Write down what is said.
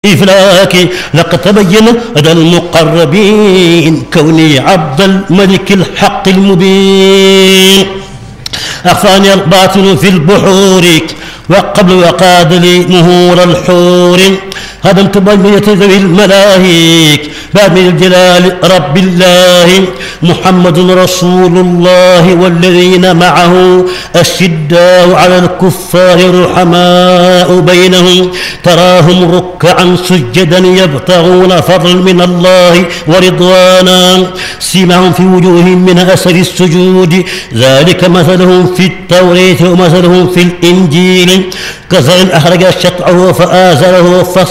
إفلاكي لقد تبين لدى المقربين كوني عبد الملك الحق المبين. أخفاني الباطل في البحور وقبل وقاد لي مهور الحور. هدمت بيت ذوي الملاهيك باب الجلال رب الله. محمد رسول الله والذين معه الشداء على الكفار رحماء بينهم تراهم ركعا سجدا يبتغون فضلا من الله ورضوانا سيماهم في وجوههم من أثر السجود ذلك مثلهم في التوراة ومثلهم في الإنجيل كزرع أخرج شطأه فآزره